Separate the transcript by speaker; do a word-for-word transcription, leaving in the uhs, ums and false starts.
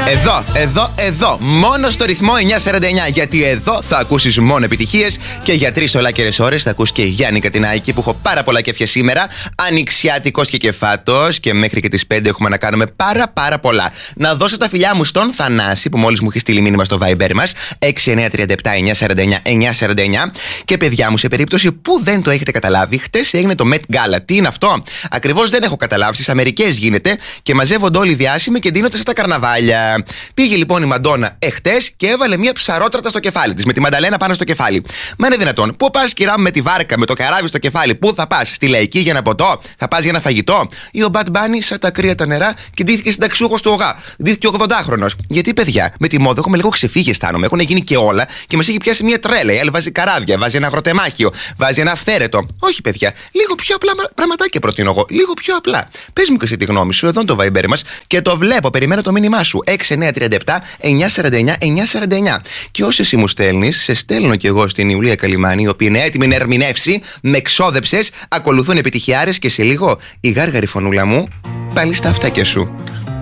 Speaker 1: Εδώ, εδώ, εδώ. Μόνο στο ρυθμό εννιακόσια σαράντα εννιά. Γιατί εδώ θα ακούσεις μόνο επιτυχίες και για τρεις ολάκερες ώρες θα ακούς και Γιάννη Κατινάκη που έχω πάρα πολλά κέφια σήμερα. Ανοιξιάτικος και κεφάτος. Και μέχρι και τις πέντε έχουμε να κάνουμε πάρα πάρα πολλά. Να δώσω τα φιλιά μου στον Θανάση που μόλις μου έχει στείλει μήνυμα στο Viber μας έξι εννιά τρία επτά εννιακόσια σαράντα εννιά εννιακόσια σαράντα εννιά. Και παιδιά μου, σε περίπτωση που δεν το έχετε καταλάβει, χτες έγινε το Met Gala. Τι είναι αυτό? Ακριβώς δεν έχω καταλάβει. Στις Αμερικές γίνεται και μαζεύονται όλοι οι διάσημοι και ντύνονται στα καρναβάλια. Πήγε λοιπόν η Μαντόνα εχτες και έβαλε μια ψαρότρατα στο κεφάλι της με τη Μανταλένα πάνω στο κεφάλι. Μα είναι δυνατόν? Πού πας, κυρά μου, με τη βάρκα, με το καράβι στο κεφάλι? Πού θα πας? Στη Λαϊκή για ένα ποτό? Θα πας για ένα φαγητό? Ή ο Bad Bunny, σαν τα κρύα τα νερά, και ντύθηκε συνταξιούχος του ΟΓΑ? Ντύθηκε ογδοντάχρονος. Γιατί, παιδιά, με τη μόδα έχουμε λίγο ξεφύγει, αισθάνομαι. Έχουν γίνει και όλα και μας έχει πιάσει μια τρέλα. Η άλλη βάζει καράβια, βάζει ένα αγροτεμάχιο, βάζει ένα αυθαίρετο. Όχι, παιδιά, λίγο πιο απλά πραγματάκια προτείνω εγώ. Λίγο πιο απλά. Πες μου και εσύ τη γνώμη σου, εδώ το Viber μας και το βλέπω. Περιμένω το μήνυμά σου. έξι εννιά τρία επτά εννιακόσια σαράντα εννιά εννιακόσια σαράντα εννιά. Και όσοι εσύ μου στέλνεις, σε στέλνω κι εγώ στην Ιουλία Καλιμάνη, η οποία είναι έτοιμη να ερμηνεύσει. Με ξόδεψες, ακολουθούν επιτυχιάρες και σε λίγο η γάργαρη φωνούλα μου πάλι στα αυτάκια σου.